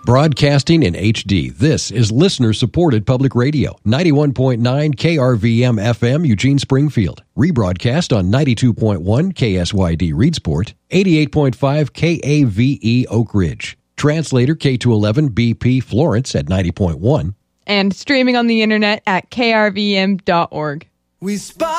Broadcasting in HD, this is listener-supported public radio. 91.9 KRVM FM, Eugene, Springfield. Rebroadcast on 92.1 KSYD, Reedsport. 88.5 KAVE, Oak Ridge. Translator K211 BP, Florence at 90.1. And streaming on the internet at krvm.org. We spy